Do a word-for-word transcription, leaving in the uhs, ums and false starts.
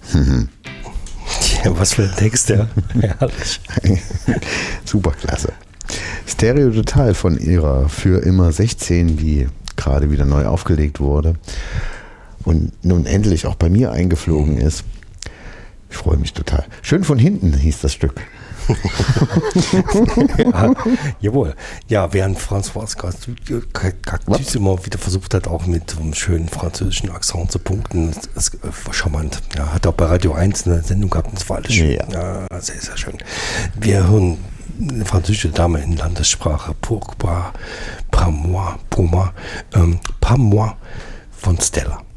Mhm. Ja, was für ein Text, ja. Herrlich. Superklasse. Stereo Total von ihrer Für immer sechzehn, die gerade wieder neu aufgelegt wurde und nun endlich auch bei mir eingeflogen ist. Ich freue mich total. Schön von hinten hieß das Stück. Ja, jawohl. Ja, während François Cactus immer wieder versucht hat, auch mit so einem schönen französischen Akzent zu punkten, das war charmant. Ja, hat auch bei Radio eins eine Sendung gehabt, das war alles schön. Ja. Ja, sehr, sehr schön. Wir hören eine französische Dame in Landessprache, Pourquoi, pas moi, pour moi, ähm, pas moi von Stella.